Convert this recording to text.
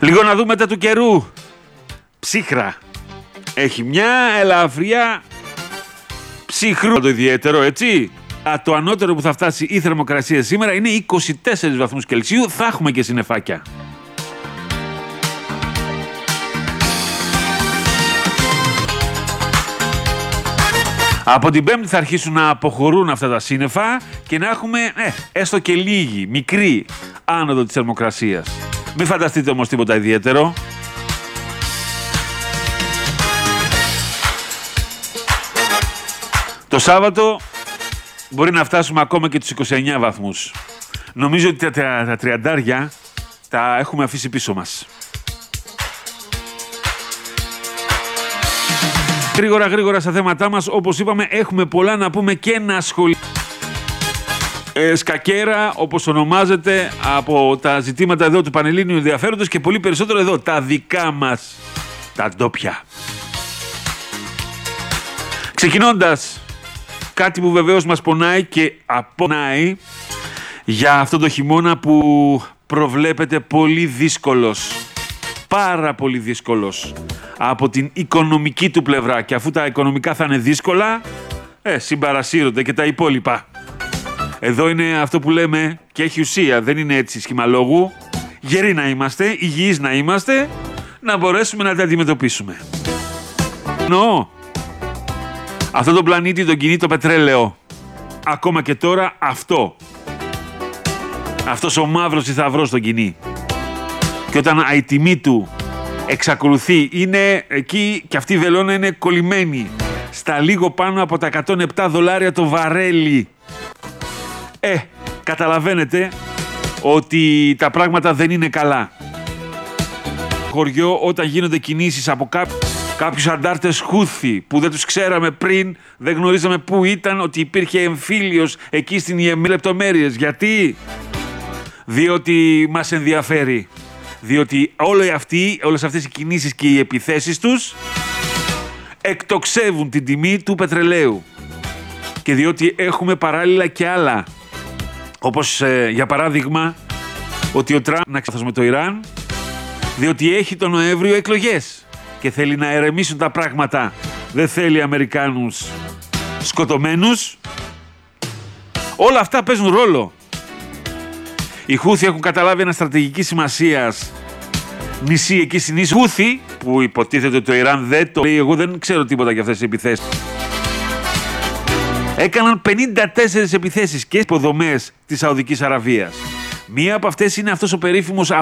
Λίγο να δούμε τα του καιρού. Ψύχρα. Έχει μια ελαφριά ψυχρού το ιδιαίτερο, έτσι. Το ανώτερο που θα φτάσει η θερμοκρασία σήμερα είναι 24 βαθμούς Κελσίου. Θα έχουμε και συννεφάκια. Από την Πέμπτη θα αρχίσουν να αποχωρούν αυτά τα σύννεφα και να έχουμε έστω και λίγη, μικρή άνοδο της θερμοκρασίας. Μην φανταστείτε όμως τίποτα ιδιαίτερο. Το Σάββατο μπορεί να φτάσουμε ακόμα και τους 29 βαθμούς. Νομίζω ότι τα τριαντάρια τα έχουμε αφήσει πίσω μας. Γρήγορα στα θέματά μας, όπως είπαμε, έχουμε πολλά να πούμε και να ασχοληθούμε. Σκακέρα, όπως ονομάζεται, από τα ζητήματα εδώ του Πανελλήνιου ενδιαφέροντος και πολύ περισσότερο εδώ, τα δικά μας, τα ντόπια. Ξεκινώντας, κάτι που βεβαίως μας πονάει και απονάει για αυτό το χειμώνα που προβλέπεται πολύ δύσκολος. Πάρα πολύ δύσκολος από την οικονομική του πλευρά, και αφού τα οικονομικά θα είναι δύσκολα, συμπαρασύρονται και τα υπόλοιπα. Εδώ είναι αυτό που λέμε και έχει ουσία, δεν είναι έτσι σχημαλόγου. Γεροί να είμαστε, υγιείς να είμαστε, να μπορέσουμε να τα αντιμετωπίσουμε. Εννοώ αυτό το πλανήτη, τον κινεί το πετρέλαιο. Ακόμα και τώρα αυτός ο μαύρος θησαυρός τον κινεί. Και όταν η τιμή του εξακολουθεί, είναι εκεί και αυτή η βελόνα είναι κολλημένη στα λίγο πάνω από τα $107 το βαρέλι. Καταλαβαίνετε ότι τα πράγματα δεν είναι καλά. Χωριό, όταν γίνονται κινήσεις από κάποιους αντάρτες Χούθι που δεν τους ξέραμε πριν, δεν γνωρίζαμε πού ήταν, ότι υπήρχε εμφύλιος εκεί στην Ιεμένη, λεπτομέρειες. Γιατί? Διότι μας ενδιαφέρει. Διότι όλες αυτές οι κινήσεις και οι επιθέσεις τους εκτοξεύουν την τιμή του πετρελαίου. Και διότι έχουμε παράλληλα και άλλα. Όπως για παράδειγμα ότι ο Τραμπ να ξαφνίσει με το Ιράν, διότι έχει τον Νοέμβριο εκλογές και θέλει να ερεμήσουν τα πράγματα. Δεν θέλει Αμερικάνους σκοτωμένους. Όλα αυτά παίζουν ρόλο. Οι Χούθι έχουν καταλάβει ένα στρατηγική σημασίας νησί εκεί στην ίσο Χούθι, που υποτίθεται ότι το Ιράν δεν το λέει. Εγώ δεν ξέρω τίποτα για αυτές τις επιθέσεις. Έκαναν 54 επιθέσεις και υποδομές της Σαουδικής Αραβίας. Μία από αυτές είναι αυτός ο περίφημος